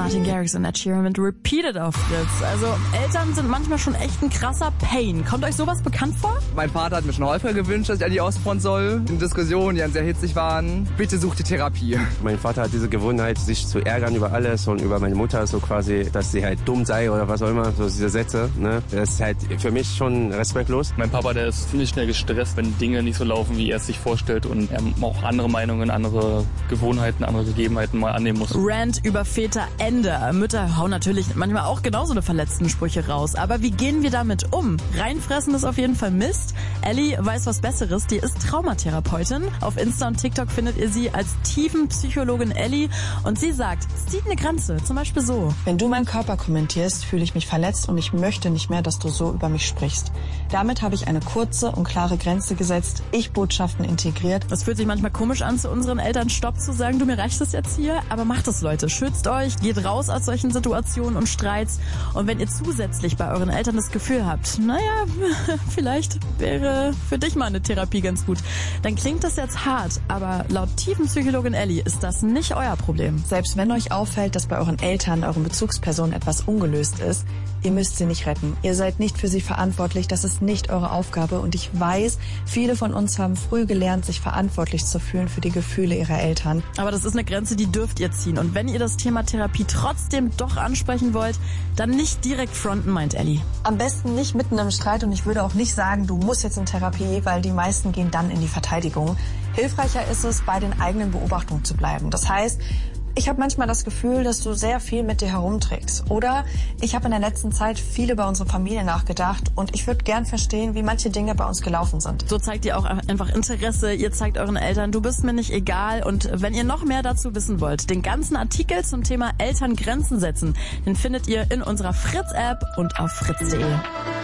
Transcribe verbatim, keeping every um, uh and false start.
Martin Garrix und Ed Sheeran mit Repeated auf Fritz. Also Eltern sind manchmal schon echt ein krasser Pain. Kommt euch sowas bekannt vor? Mein Vater hat mir schon häufiger gewünscht, dass ich an die ausfronten soll. In Diskussionen, die dann sehr hitzig waren. Bitte such die Therapie. Mein Vater hat diese Gewohnheit, sich zu ärgern über alles und über meine Mutter, so quasi, dass sie halt dumm sei oder was auch immer, so diese Sätze. Ne? Das ist halt für mich schon respektlos. Mein Papa, der ist ziemlich schnell gestresst, wenn Dinge nicht so laufen, wie er es sich vorstellt und er auch andere Meinungen, andere Gewohnheiten, andere Gegebenheiten mal annehmen muss. Rant über Väter Ende. Mütter hauen natürlich manchmal auch genauso eine verletzten Sprüche raus. Aber wie gehen wir damit um? Reinfressen ist auf jeden Fall Mist. Ellie weiß was Besseres. Die ist Traumatherapeutin. Auf Insta und TikTok findet ihr sie als Tiefenpsychologin Ellie. Und sie sagt, es zieht eine Grenze. Zum Beispiel so. Wenn du meinen Körper kommentierst, fühle ich mich verletzt und ich möchte nicht mehr, dass du so über mich sprichst. Damit habe ich eine kurze und klare Grenze gesetzt. Ich-Botschaften integriert. Es fühlt sich manchmal komisch an, zu unseren Eltern Stopp zu sagen. Du, mir reicht es jetzt hier. Aber macht es, Leute. Schützt euch, geht raus aus solchen Situationen und Streits. Und wenn ihr zusätzlich bei euren Eltern das Gefühl habt, naja, vielleicht wäre für dich mal eine Therapie ganz gut, dann klingt das jetzt hart, aber laut Tiefenpsychologin Ellie ist das nicht euer Problem. Selbst wenn euch auffällt, dass bei euren Eltern, euren Bezugspersonen etwas ungelöst ist, ihr müsst sie nicht retten. Ihr seid nicht für sie verantwortlich, das ist nicht eure Aufgabe. Und ich weiß, viele von uns haben früh gelernt, sich verantwortlich zu fühlen für die Gefühle ihrer Eltern. Aber das ist eine Grenze, die dürft ihr ziehen. Und wenn ihr das Thema Therapie trotzdem doch ansprechen wollt, dann nicht direkt fronten, meint Ellie. Am besten nicht mitten im Streit und ich würde auch nicht sagen, du musst jetzt in Therapie, weil die meisten gehen dann in die Verteidigung. Hilfreicher ist es, bei den eigenen Beobachtungen zu bleiben. Das heißt, ich habe manchmal das Gefühl, dass du sehr viel mit dir herumträgst. Oder ich habe in der letzten Zeit viel über unsere Familie nachgedacht und ich würde gern verstehen, wie manche Dinge bei uns gelaufen sind. So zeigt ihr auch einfach Interesse. Ihr zeigt euren Eltern, du bist mir nicht egal. Und wenn ihr noch mehr dazu wissen wollt, den ganzen Artikel zum Thema Eltern Grenzen setzen, den findet ihr in unserer Fritz-App und auf fritz punkt de.